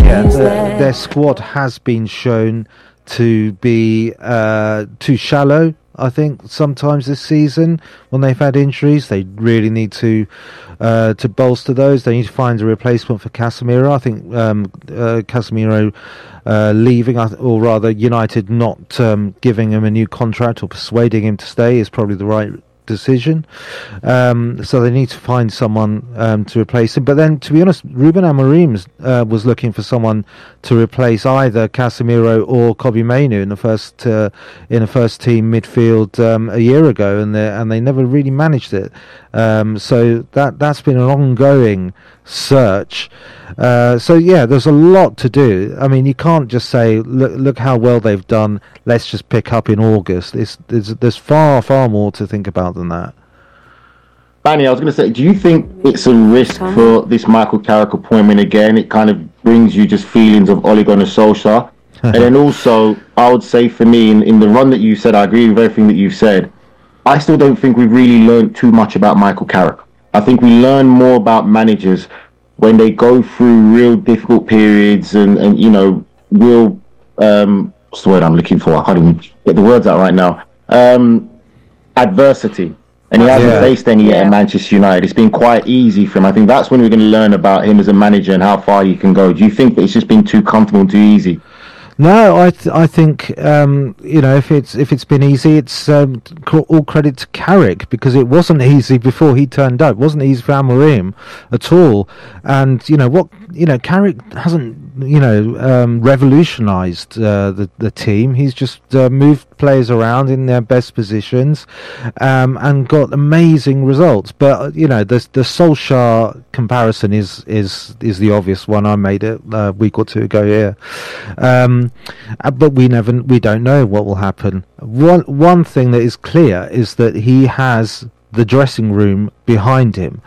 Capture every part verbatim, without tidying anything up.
yeah, the, their squad has been shown to be uh, too shallow. I think sometimes this season when they've had injuries, they really need to uh, to bolster those. They need to find a replacement for Casemiro. I think um, uh, Casemiro uh, leaving, or rather United not um, giving him a new contract or persuading him to stay is probably the right decision. Um, so they need to find someone um, to replace him. But then, to be honest, Ruben Amorim uh, was looking for someone to replace either Casemiro or Kobbie Mainoo in the first uh, in the first team midfield um, a year ago, and they and they never really managed it. Um, so that that's been an ongoing search. Uh, so yeah, there's a lot to do. I mean, you can't just say, look, look how well they've done, let's just pick up in August. It's, there's, there's far, far more to think about than that. Banny, I was going to say, do you think it's a risk for this Michael Carrick appointment again? It kind of brings you just feelings of Ole Gunnar Solskjaer. And then also, I would say for me, in, in the run that you said, I agree with everything that you've said. I still don't think we've really learned too much about Michael Carrick. I think we learn more about managers when they go through real difficult periods and, and you know, real, um, what's the word I'm looking for? I can't even get the words out right now. Um, adversity. And he hasn't yeah. faced any yet yeah. at Manchester United. It's been quite easy for him. I think that's when we're going to learn about him as a manager and how far he can go. Do you think that it's just been too comfortable and too easy? No, I th- I think um, you know if it's if it's been easy, it's um, all credit to Carrick, because it wasn't easy before he turned up. It wasn't easy for Amorim at all. And you know what, you know Carrick hasn't you know um, revolutionised uh, the the team. He's just uh, moved players around in their best positions um, and got amazing results. But you know the the Solskjaer comparison is is is the obvious one. I made it a week or two ago here. Um, but we never, we don't know what will happen. One one thing that is clear is that he has the dressing room behind him,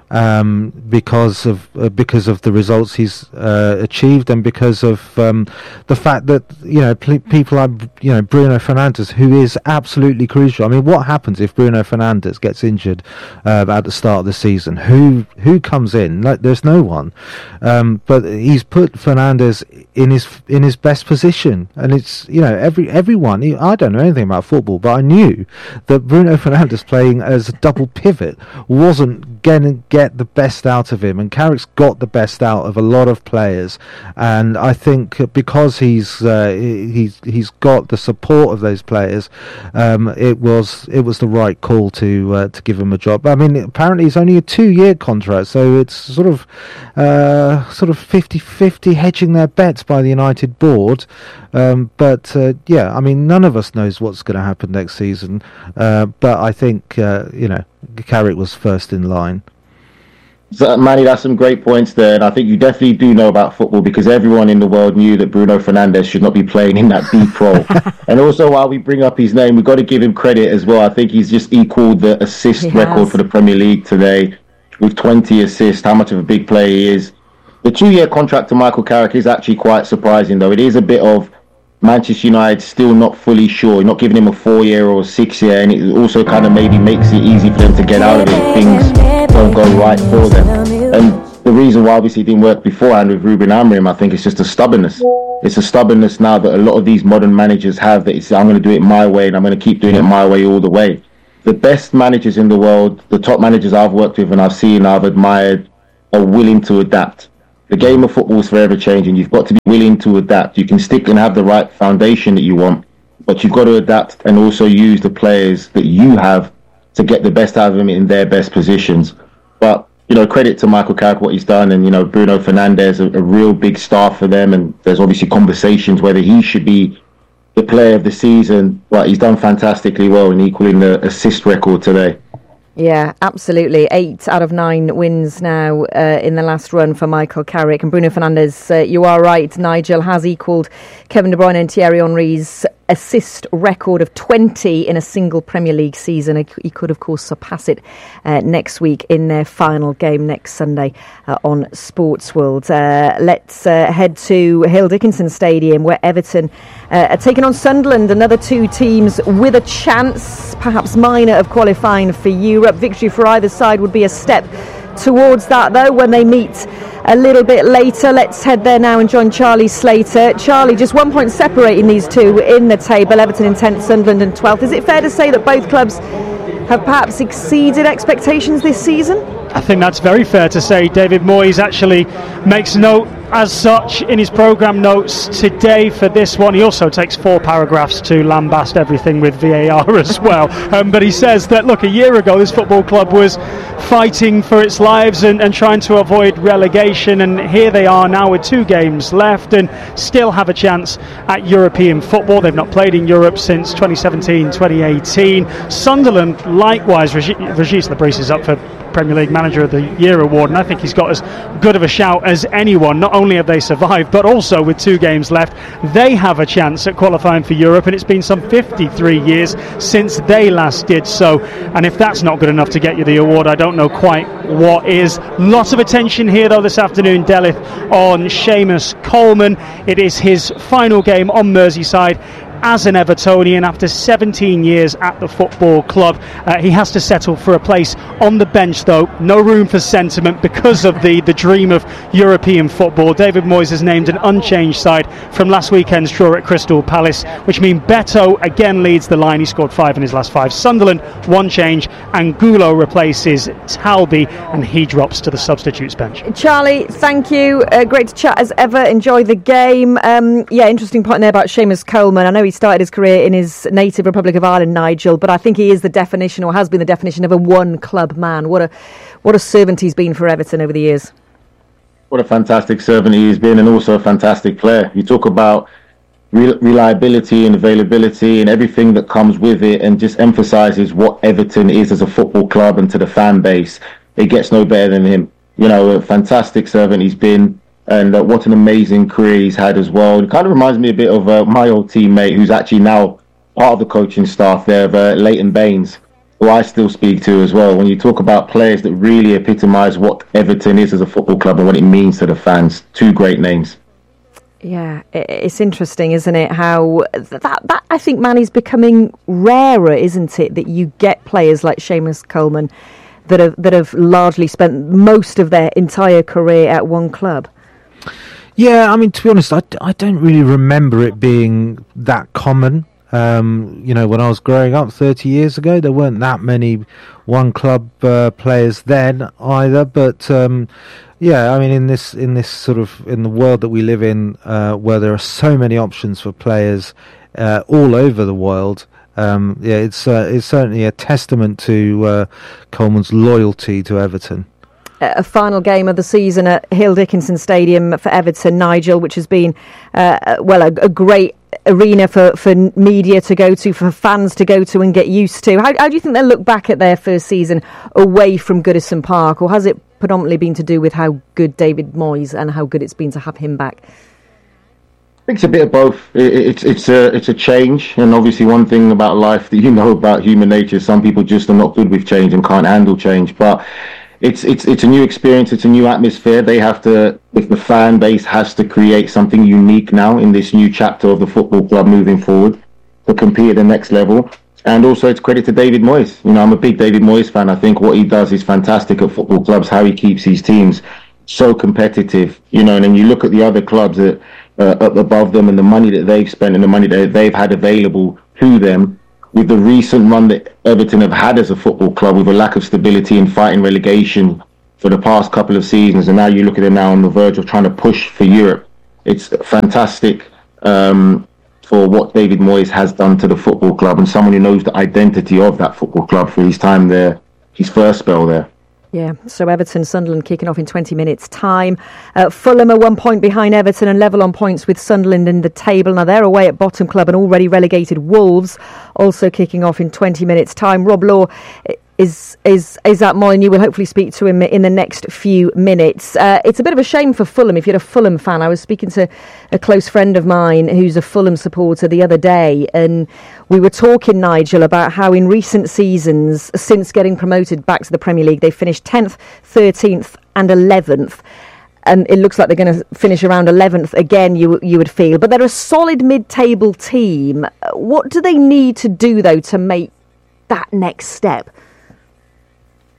um, because of uh, because of the results he's uh, achieved, and because of um, the fact that you know pl- people like you know Bruno Fernandes, who is absolutely crucial. I mean, what happens if Bruno Fernandes gets injured uh, at the start of the season? Who who comes in? Like, there's no one. Um, but he's put Fernandes in his in his best position, and it's you know every everyone. I don't know anything about football, but I knew that Bruno Fernandes playing as a double pivot wasn't going to get the best out of him, and Carrick's got the best out of a lot of players, and I think because he's uh, he's he's got the support of those players, um, it was it was the right call to uh, to give him a job. I mean, apparently it's only a two-year contract, so it's sort of uh, sort of fifty-fifty hedging their bets by the United board. Um, but uh, yeah, I mean, none of us knows what's going to happen next season. Uh, but I think uh, you know Carrick was first in line. So, Manny, that's some great points there, and I think you definitely do know about football, because everyone in the world knew that Bruno Fernandes should not be playing in that deep role. And also, while we bring up his name, we've got to give him credit as well. I think he's just equalled the assist he record has. for the Premier League today with twenty assists. How much of a big player he is. The two-year contract to Michael Carrick is actually quite surprising, though. It is a bit of Manchester United still not fully sure, not giving him a four-year or a six-year, and it also kind of maybe makes it easy for them to get out of it if things don't go right for them. And the reason why obviously it didn't work beforehand with Ruben Amorim, I think it's just a stubbornness. It's a stubbornness now that a lot of these modern managers have, that it's, I'm going to do it my way, and I'm going to keep doing it my way all the way. The best managers in the world, the top managers I've worked with and I've seen, I've admired, are willing to adapt. The game of football is forever changing. You've got to be willing to adapt. You can stick and have the right foundation that you want, but you've got to adapt and also use the players that you have to get the best out of them in their best positions. But, you know, credit to Michael Carrick, what he's done, and, you know, Bruno Fernandes, a, a real big star for them, and there's obviously conversations whether he should be the player of the season, but he's done fantastically well in equaling the assist record today. Yeah, absolutely. Eight out of nine wins now uh, in the last run for Michael Carrick. And Bruno Fernandes, uh, you are right, Nigel, has equalled Kevin De Bruyne and Thierry Henry's assist record of twenty in a single Premier League season. He could, of course, surpass it uh, next week in their final game next Sunday uh, on Sportsworld. Uh, let's uh, head to Hill Dickinson Stadium, where Everton uh, are taking on Sunderland, another two teams with a chance, perhaps minor, of qualifying for Europe. Victory for either side would be a step towards that, though, when they meet a little bit later. Let's head there now and join Charlie Slater. Charlie, just one point separating these two in the table, Everton in tenth, Sunderland in twelfth. Is it fair to say that both clubs have perhaps exceeded expectations this season? I think that's very fair to say. David Moyes actually makes note as such in his programme notes today for this one. He also takes four paragraphs to lambast everything with V A R as well. Um, but he says that, look, a year ago this football club was fighting for its lives and, and trying to avoid relegation, and here they are now with two games left and still have a chance at European football. They've not played in Europe since twenty seventeen twenty eighteen. Sunderland, likewise, Régis Lebris is up for Premier League Manager of the Year award, and I think he's got as good of a shout as anyone. Not only have they survived, but also with two games left, they have a chance at qualifying for Europe, and it's been some fifty-three years since they last did so. And if that's not good enough to get you the award, I don't know quite what is. Lots of attention here, though, this afternoon, Delith, on Seamus Coleman. It is his final game on Merseyside as an Evertonian after seventeen years at the football club. Uh, he has to settle for a place on the bench, though. No room for sentiment because of the, the dream of European football. David Moyes has named an unchanged side from last weekend's draw at Crystal Palace, which means Beto again leads the line. He scored five in his last five. Sunderland, one change, and Gulo replaces Talby, and he drops to the substitutes bench. Charlie, thank you. Uh, great to chat as ever. Enjoy the game. Um, yeah, interesting point there about Seamus Coleman. I know he started his career in his native Republic of Ireland, Nigel, but I think he is the definition, or has been the definition, of a one-club man. What a what a servant he's been for Everton over the years. What a fantastic servant he has been, and also a fantastic player. You talk about re- reliability and availability and everything that comes with it, and just emphasises what Everton is as a football club and to the fan base. It gets no better than him. You know, a fantastic servant he's been. And uh, what an amazing career he's had as well. It kind of reminds me a bit of uh, my old teammate, who's actually now part of the coaching staff there, of uh, Leighton Baines, who I still speak to as well. When you talk about players that really epitomise what Everton is as a football club and what it means to the fans, two great names. Yeah, it's interesting, isn't it? How that, that I think, man, is becoming rarer, isn't it? That you get players like Seamus Coleman that have that have largely spent most of their entire career at one club. Yeah, I mean, to be honest, I, I don't really remember it being that common. Um, you know, when I was growing up thirty years ago, there weren't that many one-club uh, players then either. But um, yeah, I mean, in this in this sort of in the world that we live in, uh, where there are so many options for players uh, all over the world, um, yeah, it's uh, it's certainly a testament to uh, Coleman's loyalty to Everton. A final game of the season at Hill Dickinson Stadium for Everton, Nigel, which has been, uh, well, a, a great arena for, for media to go to, for fans to go to and get used to. How, how do you think they'll look back at their first season away from Goodison Park, or has it predominantly been to do with how good David Moyes and how good it's been to have him back? I think it's a bit of both. It's it's a it's a change, and obviously one thing about life that you know about human nature, some people just are not good with change and can't handle change, but It's it's it's a new experience. It's a new atmosphere. They have to, if the fan base has to create something unique now in this new chapter of the football club moving forward to compete at the next level. And also, it's credit to David Moyes. You know, I'm a big David Moyes fan. I think what he does is fantastic at football clubs. How he keeps his teams so competitive. You know, and then you look at the other clubs that uh, up above them and the money that they've spent and the money that they've had available to them. With the recent run that Everton have had as a football club, with a lack of stability and fighting relegation for the past couple of seasons, and now you look at it now on the verge of trying to push for Europe. It's fantastic um, for what David Moyes has done to the football club, and someone who knows the identity of that football club for his time there, his first spell there. Yeah, so Everton, Sunderland kicking off in twenty minutes' time. Uh, Fulham are one point behind Everton and level on points with Sunderland in the table. Now they're away at bottom club and already relegated Wolves, also kicking off in twenty minutes' time. Rob Law is is is at Molineux. We'll hopefully speak to him in the next few minutes. Uh, it's a bit of a shame for Fulham if you're a Fulham fan. I was speaking to a close friend of mine who's a Fulham supporter the other day, and we were talking, Nigel, about how in recent seasons, since getting promoted back to the Premier League, they finished tenth, thirteenth and eleventh. And it looks like they're going to finish around eleventh again, you you would feel. But they're a solid mid-table team. What do they need to do, though, to make that next step?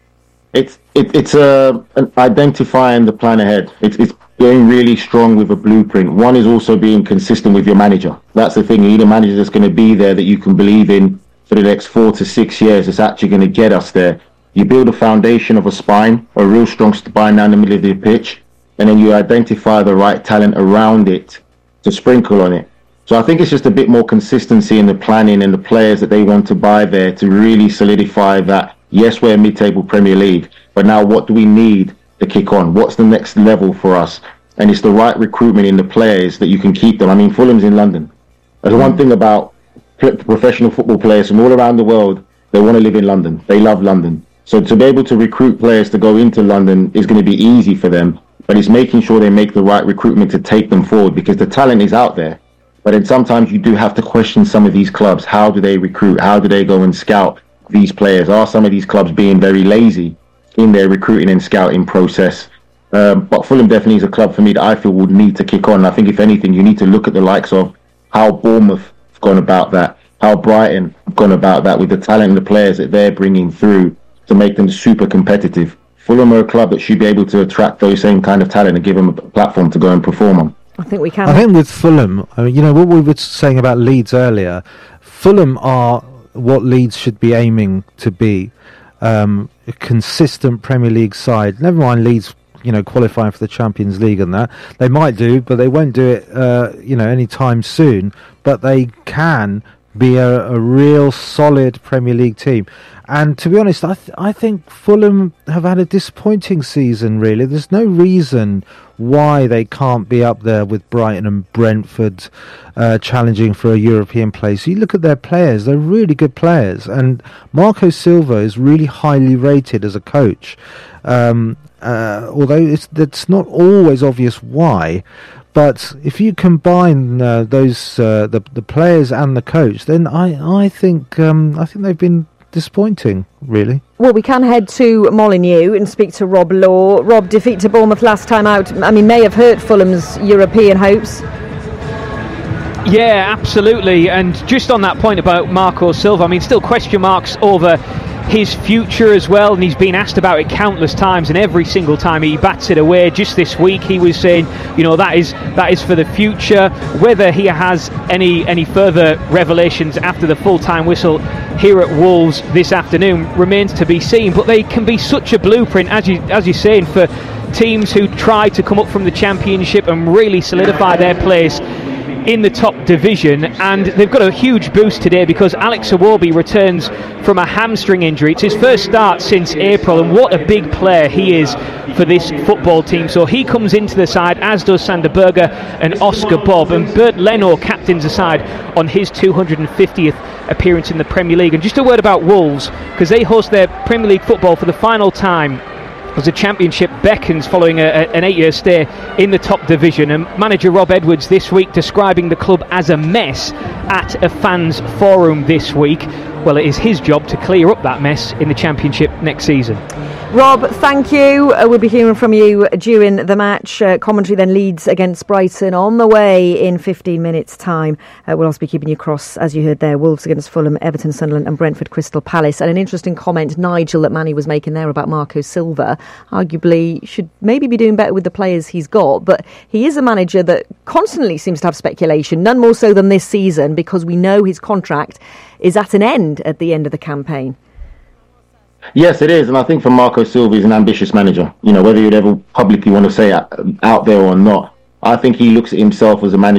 it's it, it's a an identifying the plan ahead. It's it's going really strong with a blueprint. One is also being consistent with your manager. That's the thing. You need a manager that's going to be there that you can believe in for the next four to six years. It's actually going to get us there. You build a foundation of a spine, a real strong spine down the middle of the pitch, and then you identify the right talent around it to sprinkle on it. So I think it's just a bit more consistency in the planning and the players that they want to buy there to really solidify that, yes, we're a mid-table Premier League, but now what do we need to kick on? What's the next level for us? And it's the right recruitment in the players that you can keep them. I mean, Fulham's in London. There's one thing about professional football players from all around the world, they want to live in London. They love London. So to be able to recruit players to go into London is going to be easy for them, but it's making sure they make the right recruitment to take them forward, because the talent is out there. But then sometimes you do have to question some of these clubs. How do they recruit? How do they go and scout these players? Are some of these clubs being very lazy in their recruiting and scouting process? Um, but Fulham definitely is a club for me that I feel would need to kick on. I think if anything, you need to look at the likes of how Bournemouth have gone about that, how Brighton have gone about that with the talent and the players that they're bringing through to make them super competitive. Fulham are a club that should be able to attract those same kind of talent and give them a platform to go and perform on. I think we can. I think with Fulham, I mean, you know, what we were saying about Leeds earlier, Fulham are what Leeds should be aiming to be. Um, a consistent Premier League side. Never mind Leeds, you know, qualifying for the Champions League and that. They might do, but they won't do it, uh, you know, anytime soon. But they can be a, a real solid Premier League team. And to be honest, I th- I think Fulham have had a disappointing season, really. There's no reason why they can't be up there with Brighton and Brentford uh, challenging for a European place. You look at their players, they're really good players. And Marco Silva is really highly rated as a coach. Um, uh, although it's, it's not always obvious why. But if you combine uh, those uh, the the players and the coach, then I I think um, I think they've been disappointing, really. Well, we can head to Molineux and speak to Rob Law. Rob, defeat to Bournemouth last time out, I mean, may have hurt Fulham's European hopes. Yeah, absolutely. And just on that point about Marco Silva, I mean, still question marks over his future as well, and he's been asked about it countless times, and every single time he bats it away. Just this week he was saying, you know, that is that is for the future. Whether he has any any further revelations after the full-time whistle here at Wolves this afternoon remains to be seen, but they can be such a blueprint, as you as you're saying, for teams who try to come up from the Championship and really solidify their place in the top division. And they've got a huge boost today because Alex Iwobi returns from a hamstring injury. It's his first start since April, and what a big player he is for this football team. So he comes into the side, as does Sander Berge and Oscar Bobb, and Bert Leno captains the side on his two hundred fiftieth appearance in the Premier League. And just a word about Wolves, because they host their Premier League football for the final time as the Championship beckons following a, a, an eight-year stay in the top division. And manager Rob Edwards this week describing the club as a mess at a fans forum this week. Well, it is his job to clear up that mess in the Championship next season. Rob, thank you. Uh, we'll be hearing from you during the match. Uh, commentary then Leeds against Brighton on the way in fifteen minutes' time. Uh, we'll also be keeping you across, as you heard there, Wolves against Fulham, Everton, Sunderland and Brentford, Crystal Palace. And an interesting comment, Nigel, that Manny was making there about Marco Silva. Arguably should maybe be doing better with the players he's got, but he is a manager that constantly seems to have speculation, none more so than this season, because we know his contract is at an end at the end of the campaign. Yes, it is, and I think for Marco Silva, he's an ambitious manager. You know, whether you'd ever publicly want to say it out there or not, I think he looks at himself as a manager